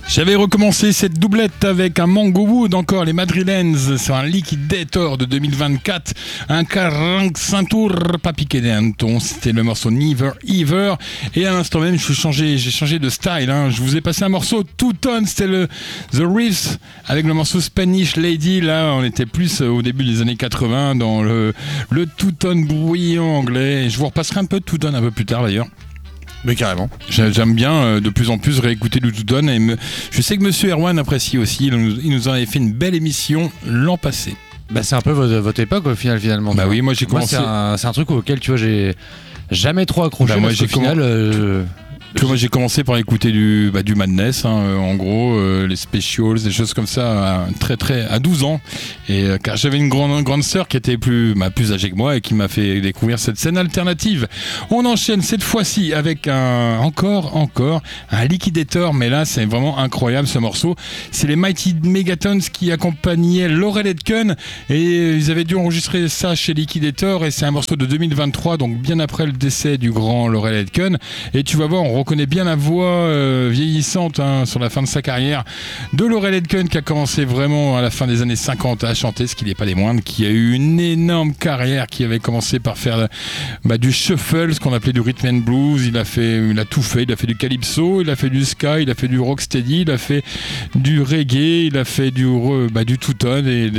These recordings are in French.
J'avais recommencé cette doublette avec un Mango Wood, encore les Madrilènes sur un Liquidator de 2024, un 45 tours, pas piqué d'un ton, c'était le morceau Never Ever, et à l'instant même j'ai changé de style, hein. Je vous ai passé un morceau two-tone, c'était le The Riffs avec le morceau Spanish Lady. Là on était plus au début des années 80 dans le two-tone bruyant anglais, et je vous repasserai un peu de two-tone un peu plus tard d'ailleurs. Mais carrément. J'aime bien de plus en plus réécouter du tout-tone, et je sais que Monsieur Erwan apprécie aussi. Il nous en avait fait une belle émission l'an passé. Bah c'est un peu votre époque au final finalement. Bah oui, moi j'ai commencé. C'est un truc auquel tu vois j'ai jamais trop accroché. Bah moi au final. Moi j'ai commencé par écouter du Madness, hein, en gros, les Specials, des choses comme ça, à 12 ans. Et car j'avais une grande sœur qui était plus âgée que moi et qui m'a fait découvrir cette scène alternative. On enchaîne cette fois-ci avec encore un Liquidator, mais là c'est vraiment incroyable ce morceau. C'est les Mighty Megatons qui accompagnaient Laurel Aitken, et ils avaient dû enregistrer ça chez Liquidator, et c'est un morceau de 2023, donc bien après le décès du grand Laurel Aitken. Et tu vas voir, on reconnaît bien la voix vieillissante, hein, sur la fin de sa carrière de Laurel Aitken, qui a commencé vraiment à la fin des années 50 à chanter, ce qui n'est pas des moindres, qui a eu une énorme carrière, qui avait commencé par faire du shuffle, ce qu'on appelait du rhythm and blues. Il a tout fait, il a fait du calypso, il a fait du ska, il a fait du rocksteady, il a fait du reggae, il a fait du two-tone et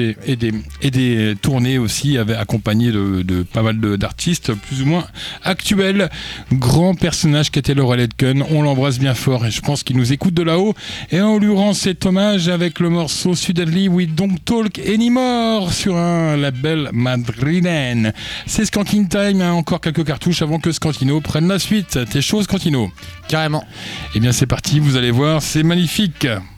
des tournées aussi, accompagné de pas mal d'artistes plus ou moins actuels. Grand personnage qui était Laurel Aitken, on l'embrasse bien fort et je pense qu'il nous écoute de là-haut, et on lui rend cet hommage avec le morceau Suddenly We Don't Talk Anymore sur un label madrilène. C'est Skanking Time, hein, encore quelques cartouches avant que Scantino prenne la suite. T'es chaud, Scantino? Carrément. Eh bien c'est parti, vous allez voir, c'est magnifique.